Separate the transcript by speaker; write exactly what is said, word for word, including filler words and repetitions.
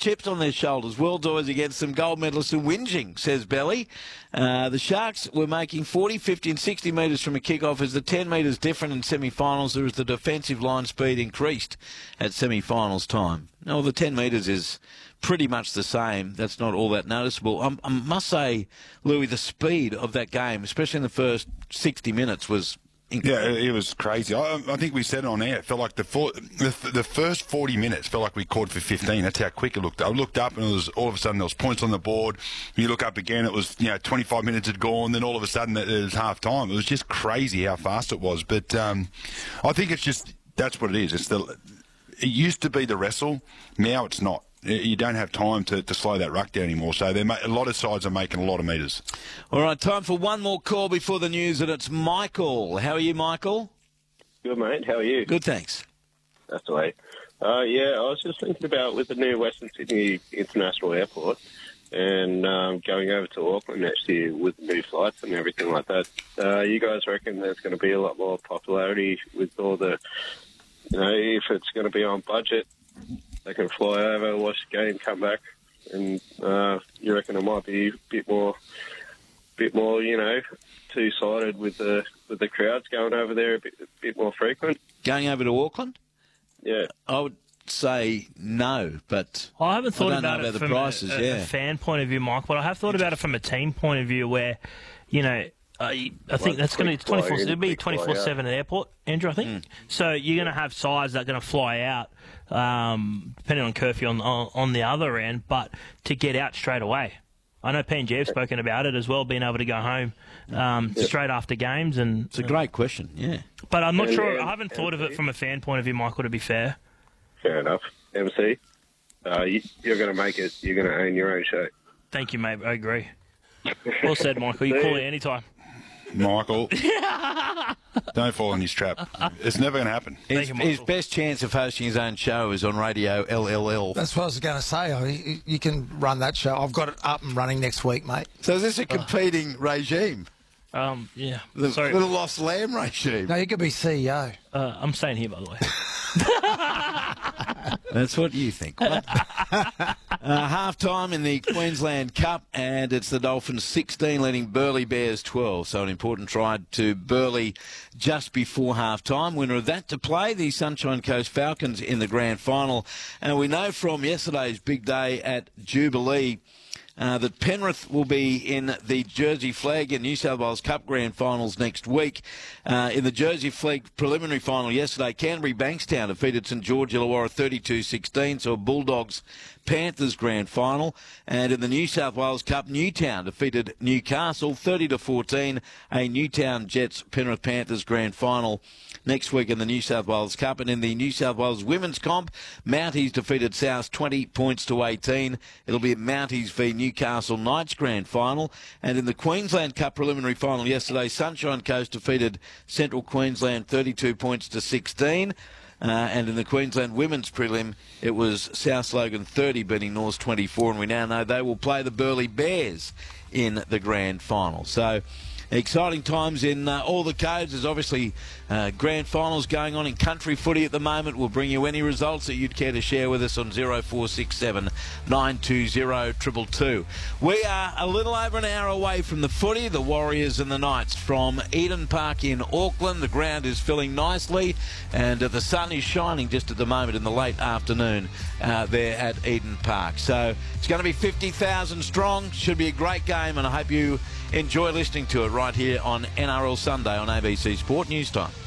Speaker 1: chips on their shoulders. World tours against some gold medalists in whinging, says Belly. Uh, the Sharks were making forty, fifty and sixty metres from a kick-off. As the ten metres different in semi-finals, there was the defensive line speed increased at semi-finals time. No, the ten metres is pretty much the same. That's not all that noticeable. I, I must say, Louis, the speed of that game, especially in the first sixty minutes, was incredible.
Speaker 2: Yeah, it was crazy. I, I think we said it on air. It felt like the, four, the the first forty minutes felt like we caught for fifteen. That's how quick it looked. I looked up and it was all of a sudden there was points on the board. You look up again, it was you know twenty-five minutes had gone. Then all of a sudden it was half time. It was just crazy how fast it was. But um, I think it's just that's what it is. It's the it used to be the wrestle. Now it's not. You don't have time to, to slow that ruck down anymore. So ma- a lot of sides are making a lot of metres.
Speaker 1: All right, time for one more call before the news, and it's Michael. How are you, Michael?
Speaker 3: Good, mate. How are you?
Speaker 1: Good, thanks.
Speaker 3: That's the way. Uh, yeah, I was just thinking about with the new Western Sydney International Airport and um, going over to Auckland next year with new flights and everything like that. Uh, you guys reckon there's going to be a lot more popularity with all the, you know, if it's going to be on budget, they can fly over, watch the game, come back, and uh, you reckon it might be a bit more, bit more, you know, two-sided with the with the crowds going over there a bit, a bit more frequent?
Speaker 1: Going over to Auckland?
Speaker 3: Yeah.
Speaker 1: I would say no, but
Speaker 4: I haven't thought
Speaker 1: I don't
Speaker 4: about
Speaker 1: know
Speaker 4: it
Speaker 1: about the
Speaker 4: from
Speaker 1: prices,
Speaker 4: a, a,
Speaker 1: yeah.
Speaker 4: a fan point of view, Mike, but I have thought about it from a team point of view where, you know, Uh, I think that's going to be twenty-four. It'll be twenty-four seven at airport, Andrew. I think mm. so. You're going to have sides that are going to fly out, um, depending on curfew on, on on the other end, but to get out straight away. I know P and G have spoken about it as well, being able to go home um, yeah. straight after games, and
Speaker 1: it's a great question. Yeah,
Speaker 4: but I'm not
Speaker 3: and,
Speaker 4: sure.
Speaker 3: and,
Speaker 4: I haven't
Speaker 3: and,
Speaker 4: thought of it from a fan point of view, Michael. To be fair,
Speaker 3: fair enough. M C, uh, you, you're going to make it. You're going to own your own show.
Speaker 4: Thank you, mate. I agree. Well said, Michael. You call it any time.
Speaker 2: Michael, don't fall in his trap. It's never going to happen.
Speaker 1: His,
Speaker 4: you,
Speaker 1: his best chance of hosting his own show is on Radio L L L.
Speaker 5: That's what I was going to say. I mean, you can run that show. I've got it up and running next week, mate.
Speaker 1: So is this a competing oh. regime?
Speaker 4: Um, yeah.
Speaker 1: The
Speaker 4: Sorry.
Speaker 1: little lost lamb regime.
Speaker 5: No, you could be C E O.
Speaker 4: Uh, I'm staying here, by the way.
Speaker 1: That's what you think. uh, half-time in the Queensland Cup, and it's the Dolphins sixteen leading Burleigh Bears twelve. So an important try to Burleigh just before half-time. Winner of that to play, the Sunshine Coast Falcons in the grand final. And we know from yesterday's big day at Jubilee Uh, that Penrith will be in the Jersey Flag and New South Wales Cup Grand Finals next week. Uh, in the Jersey Flag preliminary final yesterday, Canterbury Bankstown defeated St George Illawarra thirty-two sixteen, so a Bulldogs Panthers Grand Final. And in the New South Wales Cup, Newtown defeated Newcastle thirty to fourteen, a Newtown Jets Penrith Panthers Grand Final next week in the New South Wales Cup. And in the New South Wales Women's Comp, Mounties defeated South twenty points to eighteen. It'll be Mounties v Newcastle Knights Grand Final. And in the Queensland Cup preliminary final yesterday, Sunshine Coast defeated Central Queensland thirty-two points to sixteen. Uh, and in the Queensland Women's Prelim, it was South Logan thirty beating Norths twenty-four. And we now know they will play the Burleigh Bears in the grand final. So exciting times in uh, all the codes. There's obviously uh, grand finals going on in country footy at the moment. We'll bring you any results that you'd care to share with us on zero four six seven, nine two zero, two two two. We are a little over an hour away from the footy, the Warriors and the Knights from Eden Park in Auckland. The ground is filling nicely and uh, the sun is shining just at the moment in the late afternoon uh, there at Eden Park. So it's going to be fifty thousand strong. Should be a great game, and I hope you enjoy listening to it right here on N R L Sunday on A B C Sport News Time.